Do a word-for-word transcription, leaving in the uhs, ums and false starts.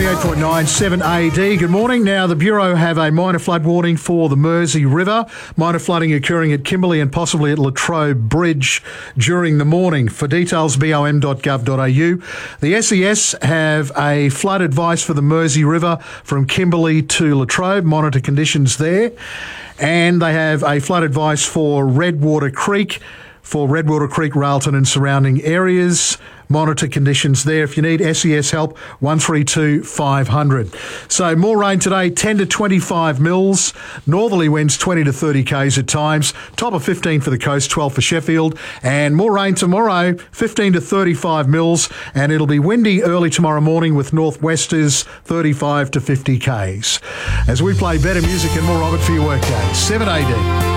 ninety-eight point nine, seven A D. Good morning. Now, the Bureau have a minor flood warning for the Mersey River. Minor flooding occurring at Kimberley and possibly at Latrobe Bridge during the morning. For details, b o m dot gov dot a u. The S E S have a flood advice for the Mersey River from Kimberley to Latrobe. Monitor conditions there. And they have a flood advice for Redwater Creek, for Redwater Creek, Railton and surrounding areas. Monitor conditions there. If you need S E S help, one three two five hundred. So more rain today, ten to twenty-five mils. Northerly winds twenty to thirty k's at times. Top of fifteen for the coast, twelve for Sheffield. And more rain tomorrow, fifteen to thirty-five mils. And it'll be windy early tomorrow morning with northwesters, thirty-five to fifty k's. As we play better music and more of it for your workday. seven A D.